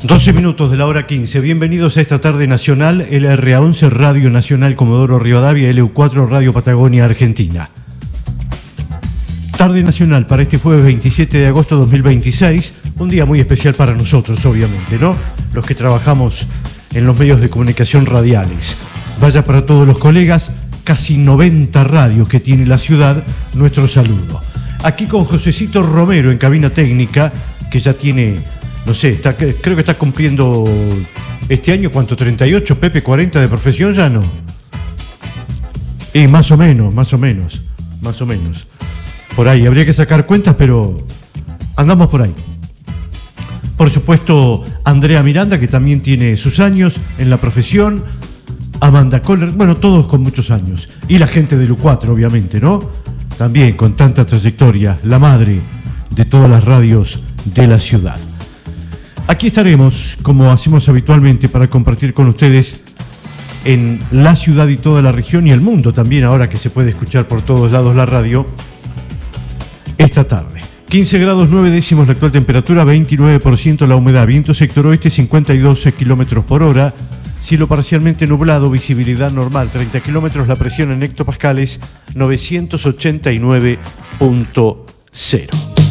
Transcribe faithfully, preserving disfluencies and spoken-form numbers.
doce minutos de la hora quince. Bienvenidos a esta tarde nacional, L R A once Radio Nacional Comodoro Rivadavia, L U cuatro Radio Patagonia Argentina. Tarde nacional para este jueves veintisiete de agosto de dos mil veintiséis, un día muy especial para nosotros, obviamente, ¿no? Los que trabajamos en los medios de comunicación radiales. Vaya para todos los colegas, casi noventa radios que tiene la ciudad, nuestro saludo. Aquí con Josecito Romero en cabina técnica, que ya tiene, no sé, está, creo que está cumpliendo este año, ¿cuánto? ¿treinta y ocho, Pepe? ¿cuarenta de profesión ya no? Y más o menos, más o menos, más o menos. Por ahí, habría que sacar cuentas, pero andamos por ahí. Por supuesto, Andrea Miranda, que también tiene sus años en la profesión. Amanda Kohler, bueno, todos con muchos años. Y la gente del U cuatro, obviamente, ¿no? También con tanta trayectoria, la madre de todas las radios de la ciudad. Aquí estaremos, como hacemos habitualmente, para compartir con ustedes en la ciudad y toda la región y el mundo también, ahora que se puede escuchar por todos lados la radio, esta tarde. quince grados nueve décimos la actual temperatura, veintinueve por ciento la humedad, viento sector oeste cincuenta y dos kilómetros por hora, cielo parcialmente nublado, visibilidad normal, treinta kilómetros, la presión en hectopascales novecientos ochenta y nueve punto cero.